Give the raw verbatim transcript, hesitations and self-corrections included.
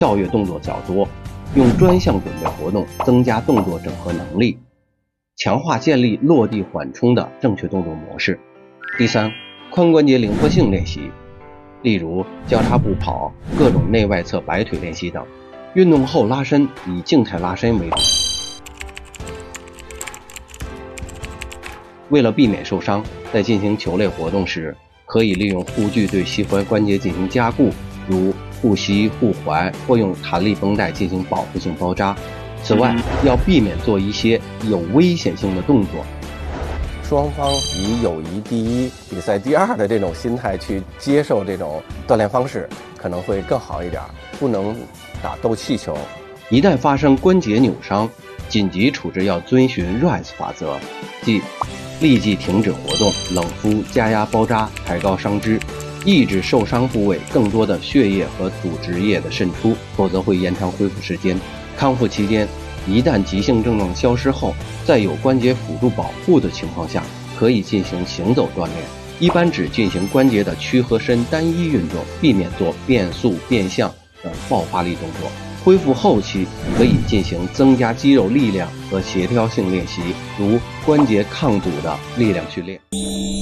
跳跃动作较多，用专项准备活动增加动作整合能力，强化建立落地缓冲的正确动作模式。第三，髋关节灵活性练习，例如交叉步跑、各种内外侧摆腿练习等。运动后拉伸以静态拉伸为主。为了避免受伤，在进行球类活动时，可以利用护具对膝踝关节进行加固，如护膝、护踝，或用弹力绷带进行保护性包扎。此外，要避免做一些有危险性的动作。 双方以友谊第一、比赛第二的这种心态去接受这种锻炼方式，可能会更好一点。不能打斗气球。 一旦发生关节扭伤，紧急处置要遵循 R I S E 法则，即立即停止活动，冷敷、加压包扎，抬高伤肢，抑制受伤部位更多的血液和组织液的渗出，否则会延长恢复时间。康复期间，一旦急性症状消失后，在有关节辅助保护的情况下，可以进行行走锻炼，一般只进行关节的屈和伸单一运动，避免做变速、变向等爆发力动作。恢复后期可以进行增加肌肉力量和协调性练习，如关节抗阻的力量训练。